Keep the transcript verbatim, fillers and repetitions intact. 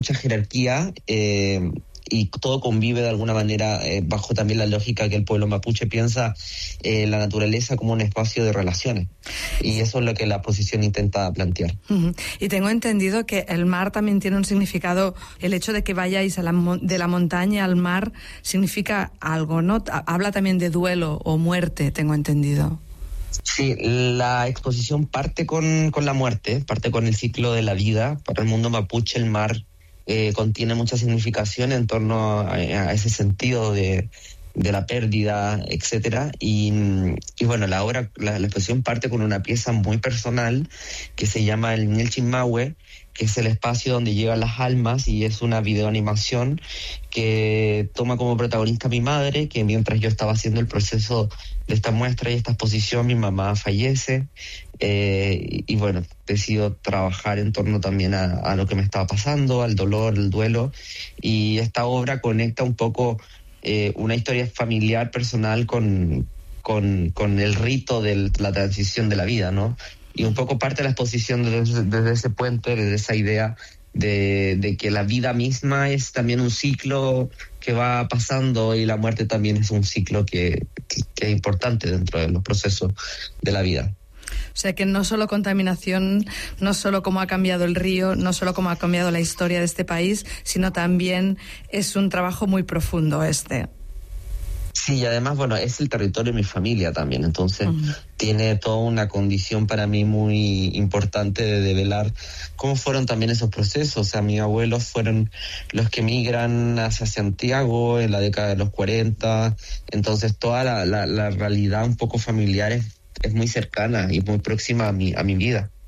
mucha jerarquía, eh, y todo convive de alguna manera eh, bajo también la lógica que el pueblo mapuche piensa eh, la naturaleza como un espacio de relaciones. Y eso es lo que la exposición intenta plantear. Uh-huh. Y tengo entendido que el mar también tiene un significado, el hecho de que vayáis a la, de la montaña al mar significa algo, ¿no? Habla también de duelo o muerte, tengo entendido. Sí, la exposición parte con, con la muerte, parte con el ciclo de la vida. Para el mundo mapuche el mar Eh, contiene mucha significación en torno a, a ese sentido de, de la pérdida, etcétera. Y, y bueno, la obra, la, la exposición parte con una pieza muy personal que se llama el Ñelchimahue, que es el espacio donde llegan las almas, y es una videoanimación que toma como protagonista a mi madre, que mientras yo estaba haciendo el proceso de esta muestra y esta exposición, mi mamá fallece. Eh, y, y bueno, decido trabajar en torno también a, a lo que me estaba pasando, al dolor, al duelo, y esta obra conecta un poco eh, una historia familiar, personal, con, con, con el rito de la transición de la vida, ¿no? Y un poco parte de la exposición desde, desde ese puente, desde esa idea de, de que la vida misma es también un ciclo que va pasando, y la muerte también es un ciclo que, que, que es importante dentro de los procesos de la vida. O sea que no solo contaminación, no solo cómo ha cambiado el río, no solo cómo ha cambiado la historia de este país, sino también es un trabajo muy profundo este. Sí, y además, bueno, es el territorio de mi familia también, entonces uh-huh. tiene toda una condición para mí muy importante de develar cómo fueron también esos procesos. O sea, mis abuelos fueron los que migran hacia Santiago en la década de los cuarenta, entonces toda la, la, la realidad un poco familiar es, es muy cercana y muy próxima a mi, a mi vida.